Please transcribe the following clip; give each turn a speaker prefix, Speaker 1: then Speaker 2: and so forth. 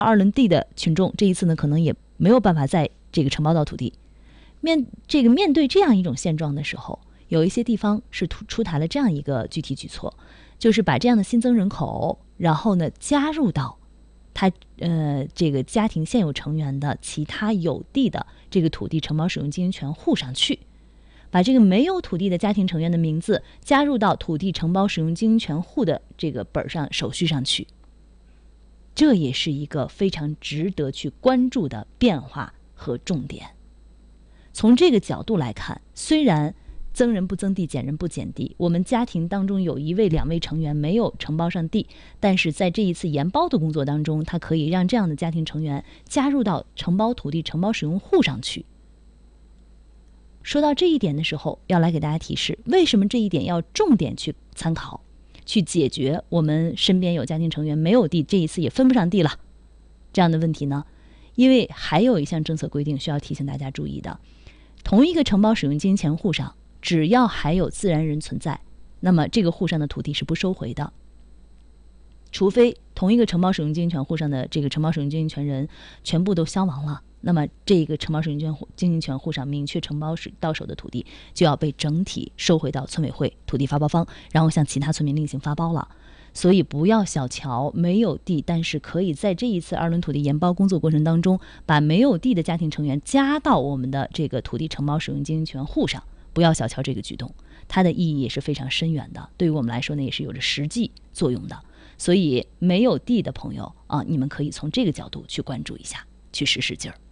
Speaker 1: 二轮地的群众这一次呢，可能也没有办法再这个承包到土地。面对这样一种现状的时候，有一些地方是出台了这样一个具体举措，就是把这样的新增人口，然后呢加入到他这个家庭现有成员的其他有地的这个土地承包使用经营权户上去，把这个没有土地的家庭成员的名字加入到土地承包使用经营权户的这个本上手续上去。这也是一个非常值得去关注的变化和重点。从这个角度来看，虽然增人不增地，减人不减地，我们家庭当中有1位、2位成员没有承包上地，但是在这一次研包的工作当中，它可以让这样的家庭成员加入到承包土地承包使用户上去。说到这一点的时候，要来给大家提示，为什么这一点要重点去参考，去解决我们身边有家庭成员没有地，这一次也分不上地了这样的问题呢？因为还有一项政策规定需要提醒大家注意的，同一个承包使用经营权户上，只要还有自然人存在，那么这个户上的土地是不收回的，除非同一个承包使用经营权户上的这个承包使用经营权人全部都消亡了，那么这个承包使用经营权户上明确承包到手的土地就要被整体收回到村委会土地发包方，然后向其他村民另行发包了。所以不要小瞧没有地，但是可以在这一次2轮土地研包工作过程当中，把没有地的家庭成员加到我们的这个土地承包使用经营权户上，不要小瞧这个举动，它的意义也是非常深远的，对于我们来说呢，也是有着实际作用的。所以没有地的朋友啊，你们可以从这个角度去关注一下，去使使劲儿。